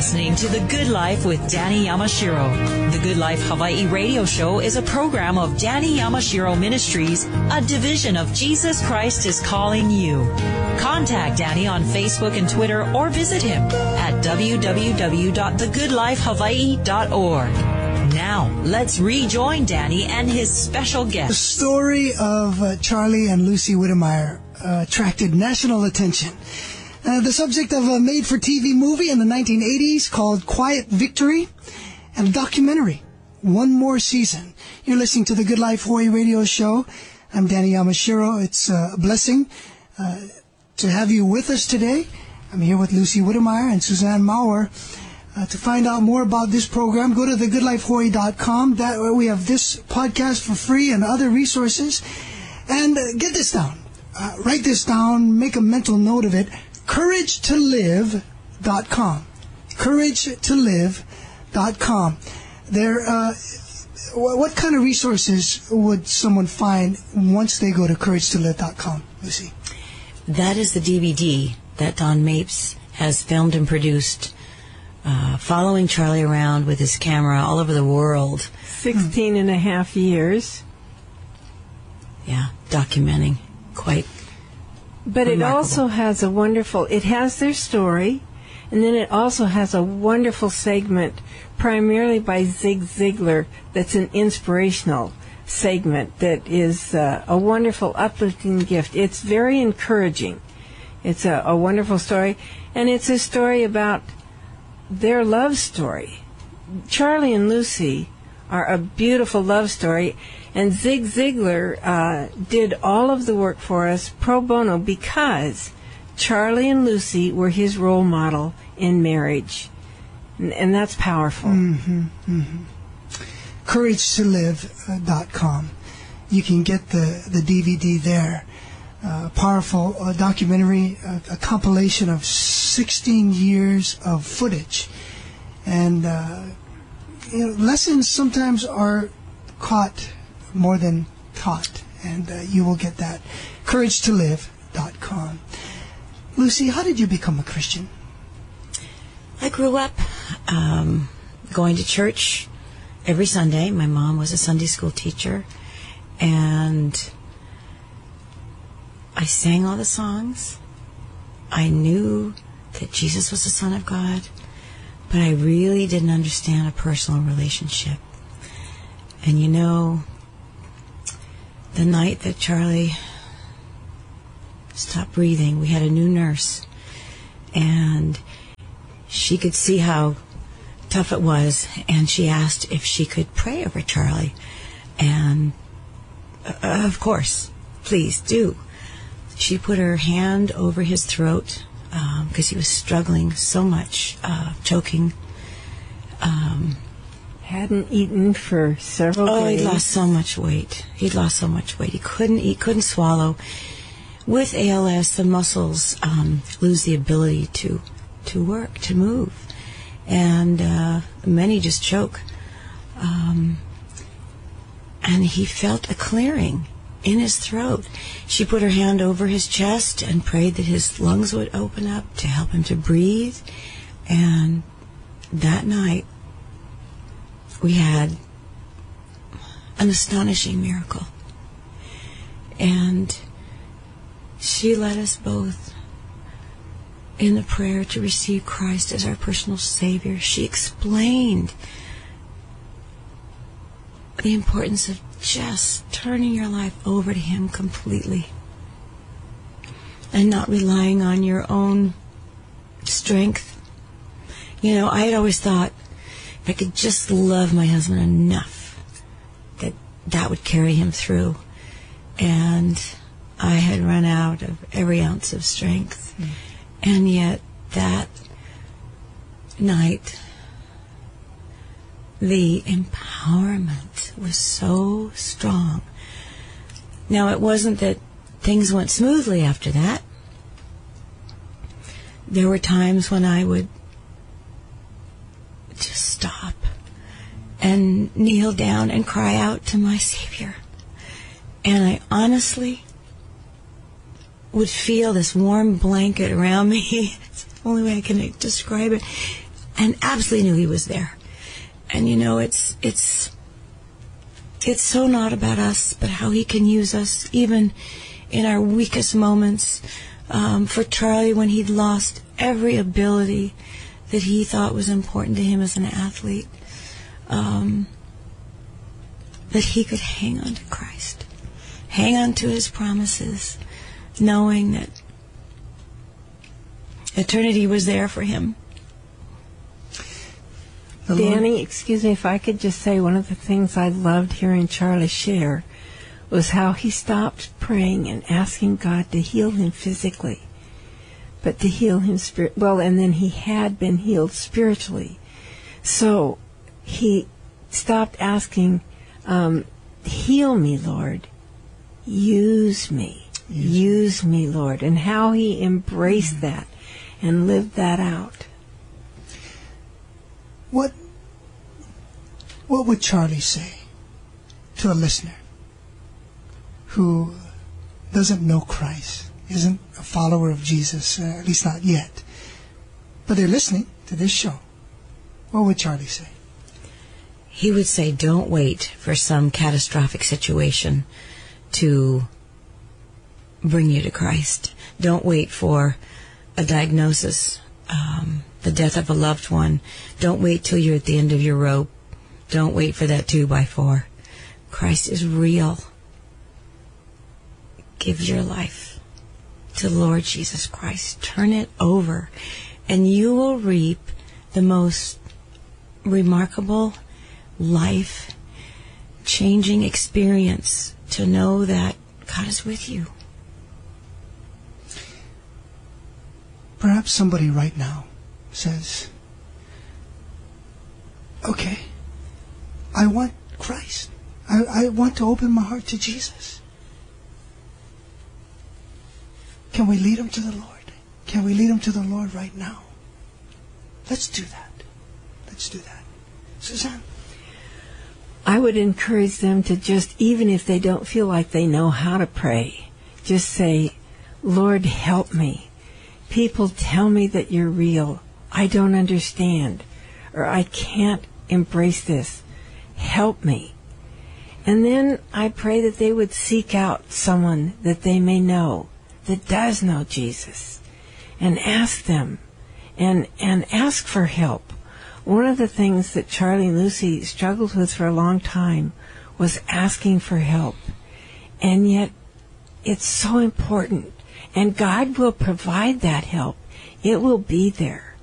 listening to The Good Life with Danny Yamashiro. The Good Life Hawaii radio show is a program of Danny Yamashiro Ministries, a division of Jesus Christ is Calling You. Contact Danny on Facebook and Twitter or visit him at www.thegoodlifehawaii.org. Now, let's rejoin Danny and his special guest. The story of Charlie and Lucy Whittemire attracted national attention. The subject of a made-for-TV movie in the 1980s called Quiet Victory, and a documentary, One More Season. You're listening to the Good Life Hawaii radio show. I'm Danny Yamashiro. It's a blessing to have you with us today. I'm here with Lucy Whittemire and Suzanne Maurer. To find out more about this program, go to thegoodlifehawaii.com. That way we have this podcast for free and other resources. And get this down. Write this down. Make a mental note of it. CourageToLive.com. CourageToLive.com. What kind of resources would someone find once they go to CourageToLive.com, Lucy? That is the DVD that Don Mapes has filmed and produced, following Charlie around with his camera all over the world. 16 and a half years. Yeah, documenting quite. But remarkable. It also has it has their story, and then it also has a wonderful segment, primarily by Zig Ziglar, that's an inspirational segment that is a wonderful, uplifting gift. It's very encouraging. It's a wonderful story, and it's a story about their love story. Charlie and Lucy are a beautiful love story, and Zig Ziglar did all of the work for us pro bono because Charlie and Lucy were his role model in marriage, and that's powerful. CourageToLive.com. You can get the DVD there. Powerful documentary, a compilation of 16 years of footage. And lessons sometimes are caught more than taught, and you will get that. CourageToLive.com. Lucy, how did you become a Christian? I grew up going to church every Sunday. My mom was a Sunday school teacher, and I sang all the songs. I knew that Jesus was the Son of God, but I really didn't understand a personal relationship. And the night that Charlie stopped breathing, we had a new nurse, and she could see how tough it was, and she asked if she could pray over Charlie. And of course, please do. She put her hand over his throat because he was struggling so much, choking. Hadn't eaten for several days. Oh, he'd lost so much weight. He couldn't eat, couldn't swallow. With ALS, the muscles lose the ability to work, to move. And many just choke. And he felt a clearing in his throat. She put her hand over his chest and prayed that his lungs would open up to help him to breathe. And that night, we had an astonishing miracle. And she led us both in the prayer to receive Christ as our personal Savior. She explained the importance of just turning your life over to Him completely and not relying on your own strength. I had always thought if I could just love my husband enough that would carry him through. And I had run out of every ounce of strength. And yet that night, the empowerment was so strong. Now, it wasn't that things went smoothly after that. There were times when I would just stop and kneel down and cry out to my Savior. And I honestly would feel this warm blanket around me. It's the only way I can describe it. and absolutely knew he was there. And you know, it's so not about us, but how he can use us even in our weakest moments. For Charlie, when he'd lost every ability that he thought was important to him as an athlete, that he could hang on to Christ, hang on to his promises, knowing that eternity was there for him. Danny, excuse me, if I could just say, one of the things I loved hearing Charlie share was how he stopped praying and asking God to heal him physically, but to heal him and then he had been healed spiritually. So he stopped asking, heal me, Lord. Use me. Use me, Lord. And how he embraced that and lived that out. What would Charlie say to a listener who doesn't know Christ, isn't a follower of Jesus, at least not yet, but they're listening to this show? What would Charlie say? He would say, don't wait for some catastrophic situation to bring you to Christ. Don't wait for a diagnosis, the death of a loved one. Don't wait till you're at the end of your rope. Don't wait for that 2x4. Christ is real. Give your life to the Lord Jesus Christ. Turn it over, and you will reap the most remarkable, life-changing experience to know that God is with you. Perhaps somebody right now says, okay, I want Christ. I want to open my heart to Jesus. Can we lead him to the Lord? Can we lead him to the Lord right now? Let's do that. Let's do that. Suzanne? I would encourage them to just, even if they don't feel like they know how to pray, just say, Lord, help me. People tell me that you're real. I don't understand, or I can't embrace this. Help me. And then I pray that they would seek out someone that they may know, that does know Jesus, and ask them, and ask for help. One of the things that Charlie and Lucy struggled with for a long time was asking for help. And yet, it's so important. And God will provide that help. It will be there.